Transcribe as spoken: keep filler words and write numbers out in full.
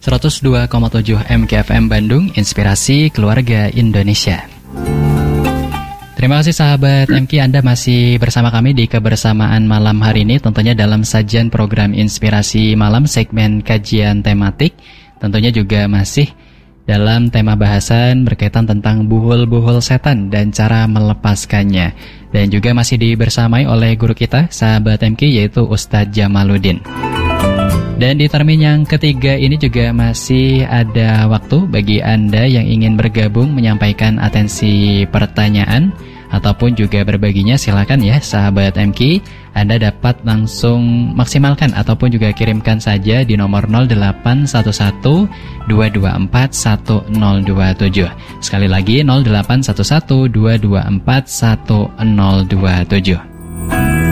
seratus dua koma tujuh M K F M Bandung, Inspirasi Keluarga Indonesia. Terima kasih sahabat M K, Anda masih bersama kami di kebersamaan malam hari ini, tentunya dalam sajian program Inspirasi Malam segmen kajian tematik. Tentunya juga masih dalam tema bahasan berkaitan tentang buhul-buhul setan dan cara melepaskannya. Dan juga masih dibersamai oleh guru kita, sahabat M K, yaitu Ustadz Jamaluddin. Dan di termin yang ketiga ini juga masih ada waktu bagi Anda yang ingin bergabung menyampaikan atensi pertanyaan ataupun juga berbaginya. Silakan ya sahabat M K, Anda dapat langsung maksimalkan ataupun juga kirimkan saja di nomor nol delapan satu satu dua dua empat satu nol dua tujuh. Sekali lagi nol delapan satu satu dua dua empat satu nol dua tujuh.